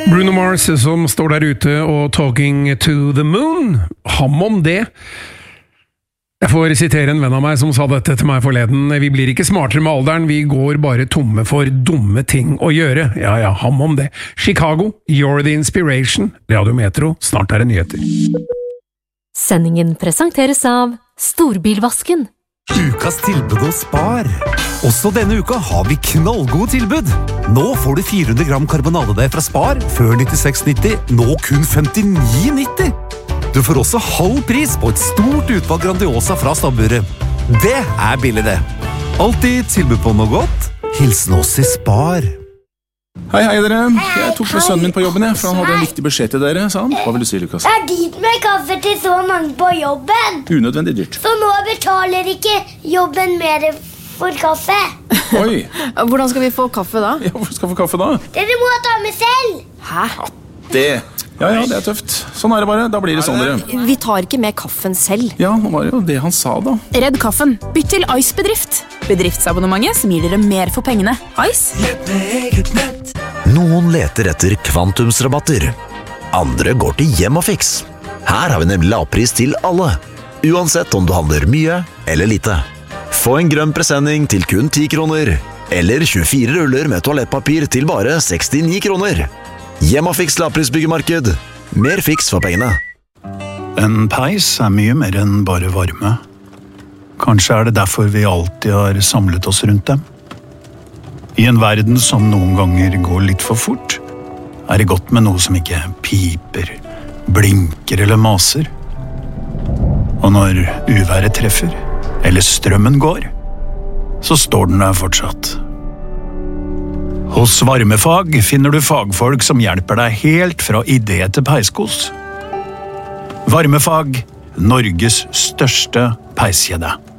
Bruno Mars som står der ute og talking to the moon. Ham om det. Jeg får sitere en venn av meg som sa dette til meg forleden. Vi blir ikke smartere med alderen, vi går bare tomme for dumme ting å gjøre. Ja, ham om det. Chicago, you're the inspiration. Radio Metro, snart er det nyheter. Sendingen presenteres av Storbilvasken. Ukas tilbud hos Spar. Også denne uka har vi knallgode tilbud. Nå får du 400 gram karbonadedeig fra Spar, før 96,90, nå kun 59,90. Du får også halv pris på et stort utvalg Grandiosa fra stabburet. Det er billig det. Alltid tilbud på noe godt. Hilsen oss i Spar. Hei dere, jeg tok med sønnen min på jobben, for han hadde en viktig beskjed til dere, sa han. Hva vil du si, Lukas? Det er dyrt med kaffe til så mange på jobben. Unødvendig dyrt. Så nå betaler ikke jobben mer for kaffe. Oi. Hvordan skal vi få kaffe da? Ja, hvor skal vi få kaffe da? Dere må ta med selv. Hæ? Ja, det er tøft. Sånn er det bare, da blir det sånn dere. Vi tar ikke med kaffen selv. Ja, nå var det jo det han sa da. Redd kaffen. Bytt til Ice Bedrift. Bedriftsabonnementet som gir dere mer for pengene. Ice. Noen leter etter kvantumsrabatter. Andre går til Hjemmafix. Her har vi nemlig lavpris til alle. Uansett om du handler mye eller lite. Få en grønn presenning til kun 10 kroner. Eller 24 ruller med toalettpapir til bare 69 kroner. Hjemmafix lavprisbyggemarked. Mer fiks for pengene. En peis er mye mer enn bare varme. Kanskje er det derfor vi alltid har samlet oss rundt dem. I en verden som noen ganger går litt for fort, er det godt med noe som ikke piper, blinker eller maser. Og når uværet treffer, eller strømmen går, så står den der fortsatt. Hos Varmefag finner du fagfolk som hjelper deg helt fra idé til peiskos. Varmefag, Norges største peiskjede.